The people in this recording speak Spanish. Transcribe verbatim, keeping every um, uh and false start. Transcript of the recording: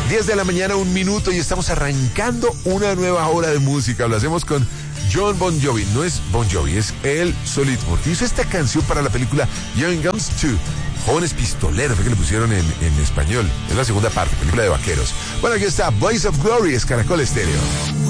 diez de la mañana, un minuto, y estamos arrancando una nueva hora de música. Lo hacemos con Jon Bon Jovi. No es Bon Jovi, es él solito, porque hizo esta canción para la película Young Guns dos. Jóvenes Pistoleros, fue que le pusieron en, en español. Es la segunda parte, película de vaqueros. Bueno, aquí está Boys of Glory, es Caracol Estéreo.